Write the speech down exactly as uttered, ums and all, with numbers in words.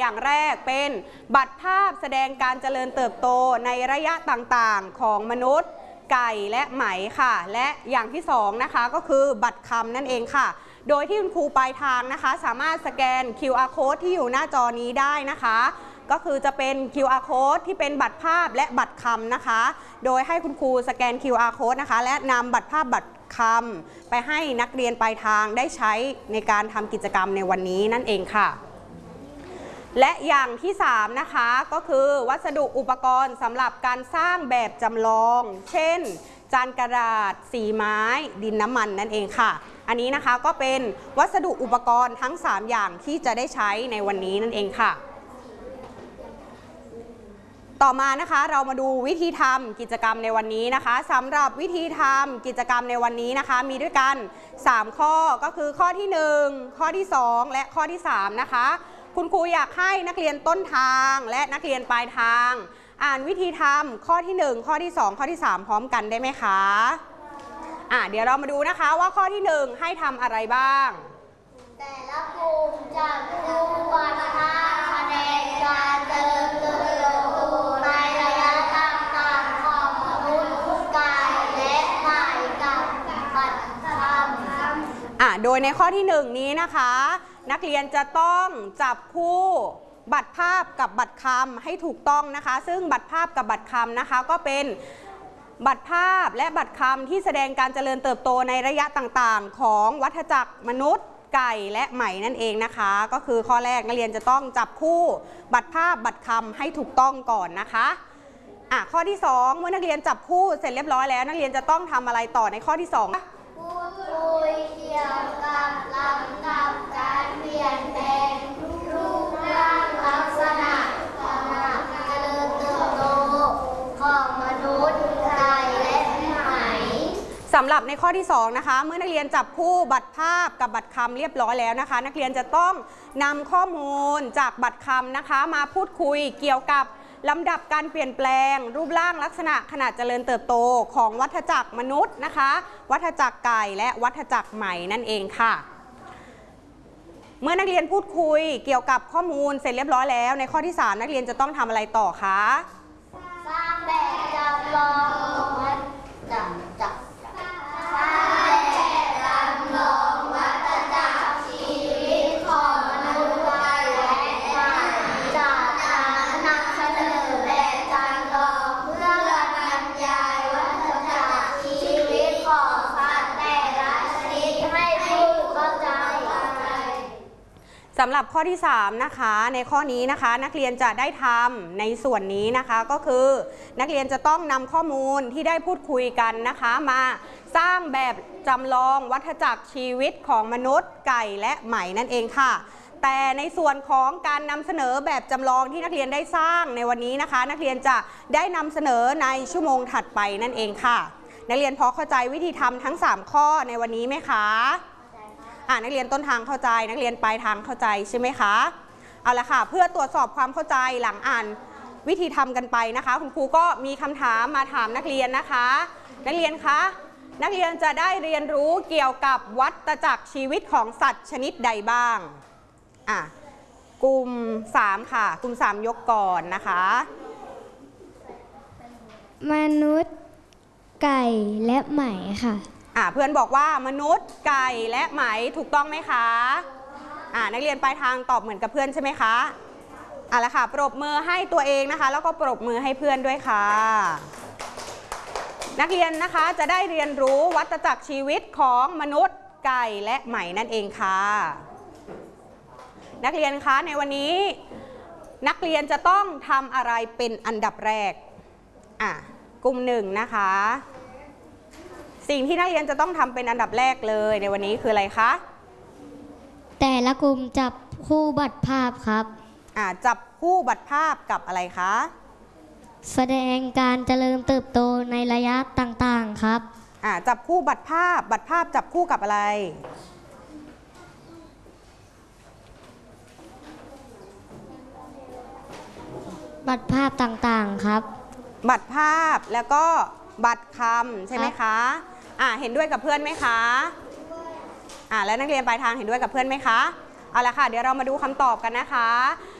อย่างแรกเป็นบัตรภาพแสดงการเจริญเติบโตในระยะต่างๆของมนุษย์ไก่และไหมค่ะและอย่างที่สองนะคะก็คือบัตรคำนั่นเองค่ะโดยที่คุณครูปลายทางนะคะสามารถสแกน คิว อาร์ Code ที่อยู่หน้าจอนี้ได้นะคะก็คือจะเป็น คิว อาร์ Code ที่เป็นบัตรภาพและบัตรคำนะคะโดยให้คุณครูสแกน คิว อาร์ Code นะคะและนำบัตรภาพบัตรคำไปให้นักเรียนปลายทางได้ใช้ในการทำกิจกรรมในวันนี้นั่นเองค่ะและอย่างที่สามนะคะก็คือวัสดุอุปกรณ์สำหรับการสร้างแบบจำลองเช่นจานกระดาษสีไม้ดินน้ำมันนั่นเองค่ะอันนี้นะคะก็เป็นวัสดุอุปกรณ์ทั้งสามอย่างที่จะได้ใช้ในวันนี้นั่นเองค่ะต่อมานะคะเรามาดูวิธีทำกิจกรรมในวันนี้นะคะสำหรับวิธีทำกิจกรรมในวันนี้นะคะมีด้วยกันสามข้อก็คือข้อที่หนึ่งข้อที่สองและข้อที่สามนะคะคุณครูอยากให้นักเรียนต้นทางและนักเรียนปลายทางอ่านวิธีทำข้อที่หนึ่งข้อที่สองข้อที่สามพร้อมกันได้ไหมคะอ่ะเดี๋ยวเรามาดูนะคะว่าข้อที่หนึ่งให้ทำอะไรบ้างแต่ละกลุ่มจะดูวัฒนธรรมแสดงการเจริญเติบโตในระยะต่างๆของมนุษย์ไก่และไหมกับบัตรคำอ่ะโดยในข้อที่หนึ่งนี้นะคะนักเรียนจะต้องจับคู่บัตรภาพกับบัตรคำให้ถูกต้องนะคะซึ่งบัตรภาพกับบัตรคำนะคะก็เป็นบัตรภาพและบัตรคำที่แสดงการเจริญเติบโตในระยะต่างๆของวัฏจักรมนุษย์ไก่และไหมนั่นเองนะคะก็คือข้อแรกนักเรียนจะต้องจับคู่บัตรภาพบัตรคำให้ถูกต้องก่อนนะคะอ่ะข้อที่สองเมื่อนักเรียนจับคู่เสร็จเรียบร้อยแล้วนักเรียนจะต้องทำอะไรต่อในข้อที่สองพูดคุยเกี่ยวกับลำดับการเปลี่ยนแปลงรูปร่างลักษณะของการเจริญเติบโตของมนุษย์ไก่และไหมสำหรับในข้อที่สองนะคะเมื่อนักเรียนจับคู่บัตรภาพกับบัตรคำเรียบร้อยแล้วนะคะนักเรียนจะต้องนำข้อมูลจากบัตรคำนะคะมาพูดคุยเกี่ยวกับลำดับการเปลี่ยนแปลงรูปร่างลักษณะขนาดเจริญเติบโตของวัฏจักรมนุษย์นะคะวัฏจักรไก่และวัฏจักรไหมนั่นเองค่ะเมื่อนักเรียนพูดคุยเกี่ยวกับข้อมูลเสร็จเรียบร้อยแล้วในข้อที่สามนักเรียนจะต้องทำอะไรต่อคะสร้างแบบจำลองวัฏจักรสร้างแบบจำลองวัฏจักรชีวิตของมนุษย์ไก่และไหมจากการนำเสนอแบบจำลองเพื่อบรรยายวัฏจักรชีวิตของสัตว์แต่ละชนิดให้ผู้เข้าใจสำหรับข้อที่สามนะคะในข้อนี้นะคะนักเรียนจะได้ทำในส่วนนี้นะคะก็คือนักเรียนจะต้องนำข้อมูลที่ได้พูดคุยกันนะคะมาสร้างแบบจำลองวัฏจักรชีวิตของมนุษย์ไก่และไหมนั่นเองค่ะแต่ในส่วนของการนำเสนอแบบจำลองที่นักเรียนได้สร้างในวันนี้นะคะนักเรียนจะได้นำเสนอในชั่วโมงถัดไปนั่นเองค่ะนักเรียนพอเข้าใจวิธีทำทั้งสามข้อในวันนี้ไหมคะอ่านักเรียนต้นทางเข้าใจนักเรียนปลายทางเข้าใจใช่ไหมคะเอาละค่ะเพื่อตรวจสอบความเข้าใจหลังอ่านวิธีทำกันไปนะคะคุณครูก็มีคำถามมาถามนักเรียนนะคะนักเรียนคะนักเรียนจะได้เรียนรู้เกี่ยวกับวัฏจักรชีวิตของสัตว์ชนิดใดบ้างอ่ะกลุ่มสามค่ะกลุ่มสามยกก่อนนะคะมนุษย์ไก่และไหมค่ะอ่ะเพื่อนบอกว่ามนุษย์ไก่และไหมถูกต้องไหมคะอ่ะนักเรียนปลายทางตอบเหมือนกับเพื่อนใช่ไหมคะเอาละค่ะปรบมือให้ตัวเองนะคะแล้วก็ปรบมือให้เพื่อนด้วยค่ะนักเรียนนะคะจะได้เรียนรู้วัฏจักรชีวิตของมนุษย์ไก่และไหมนั่นเองค่ะนักเรียนคะในวันนี้นักเรียนจะต้องทำอะไรเป็นอันดับแรกอ่ะกลุ่มหนึ่งนะคะสิ่งที่นักเรียนจะต้องทำเป็นอันดับแรกเลยในวันนี้คืออะไรคะแต่ละกลุ่มจับคู่บัตรภาพครับอ่าจับคู่บัตรภาพกับอะไรคะแสดงการเจริญเติบโตในระยะต่างๆครับอ่าจับคู่บัตรภาพบัตรภาพจับคู่กับอะไรบัตรภาพต่างๆครับบัตรภาพแล้วก็บัตรคำใช่ไหมคะอ่าเห็นด้วยกับเพื่อนไหมคะอ่าแล้วนักเรียนปลายทางเห็นด้วยกับเพื่อนไหมคะเอาละค่ะเดี๋ยวเรามาดูคำตอบกันนะคะ